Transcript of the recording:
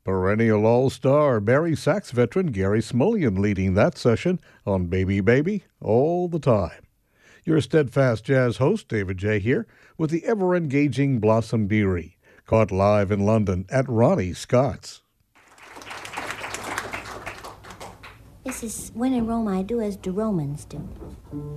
Perennial All-Star Barry sax veteran Gary Smullian leading that session on Baby Baby all the time. Your steadfast jazz host, David J. here, with the ever-engaging Blossom Beery, caught live in London at Ronnie Scott's. This is When in Rome I Do as the Romans do.